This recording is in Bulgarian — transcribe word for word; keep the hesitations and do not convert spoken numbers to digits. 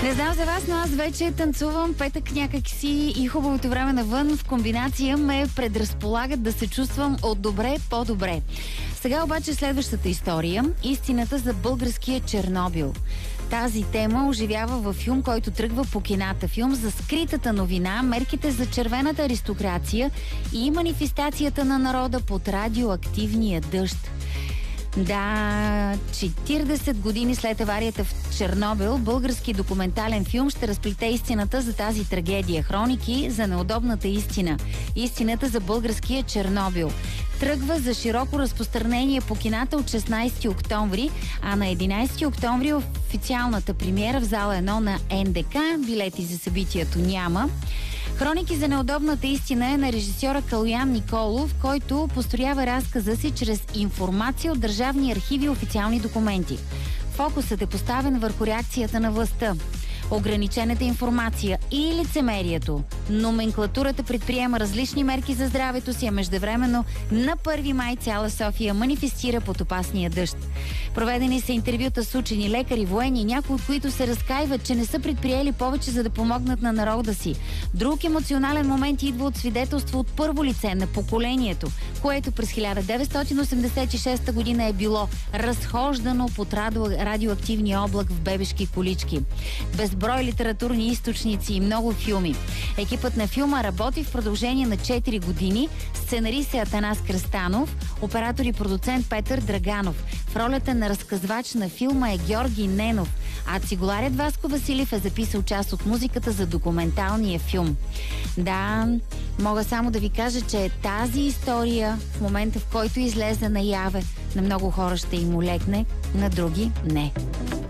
Не знам за вас, но аз вече танцувам петък някакси и хубавото време навън в комбинация ме предразполагат да се чувствам от добре по-добре. Сега обаче следващата история. Истината за българския Чернобил. Тази тема оживява във филм, който тръгва по кината. Филм за скритата новина, мерките за червената аристокрация и манифестацията на народа под радиоактивния дъжд. Да, четиридесет години след аварията в Чернобил, български документален филм ще разплете истината за тази трагедия. Хроники за неудобната истина. Истината за българския Чернобил. Тръгва за широко разпространение по кината от шестнайсети октомври, а на единайсети октомври официалната премиера в зала едно на Ен Де Ка. Билети за събитието няма. Хроники за неудобната истина е на режисьора Калоян Николов, който построява разказа си чрез информация от държавни архиви и официални документи. Фокусът е поставен върху реакцията на властта, ограничената информация и лицемерието. Номенклатурата предприема различни мерки за здравето си, а междувременно на първи май цяла София манифестира под опасния дъжд. Проведени са интервюта с учени, лекари, военни, някои от които се разкаиват, че не са предприели повече, за да помогнат на народа си. Друг емоционален момент идва от свидетелство от първо лице на поколението, което през хиляда деветстотин осемдесет и шеста година е било разхождано под радиоактивния облак в бебешки колички. Безброй литературни източници и много филми. Екипът на филма работи в продължение на четири години. Сценарист е Атанас Кръстанов, оператор и продуцент Петър Драганов. В ролята на разказвач на филма е Георги Ненов, а цигуларят Васко Василев е записал част от музиката за документалния филм. Да, мога само да ви кажа, че тази история в момента, в който излезе наяве, на много хора ще им олекне, на други не.